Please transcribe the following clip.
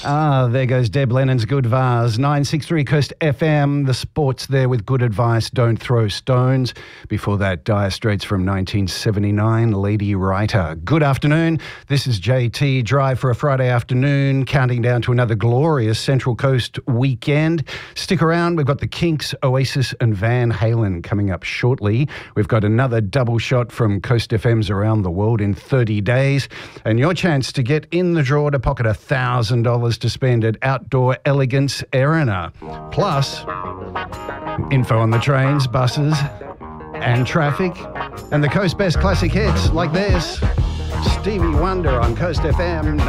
There goes Deb Lennon's Good Vase. 963 Coast FM. The sports there with good advice. Don't throw stones. Before that, Dire Straits from 1979. Lady Writer. Good afternoon. This is JT Drive for a Friday afternoon, counting down to another glorious Central Coast weekend. Stick around. We've got the Kinks, Oasis and Van Halen coming up shortly. We've got another double shot from Coast FM's Around the World in 30 days. And your chance to get in the draw to pocket $1,000 to spend at Outdoor Elegance Erina. Plus, info on the trains, buses and traffic, and the Coast Best classic hits like this. Stevie Wonder on Coast FM.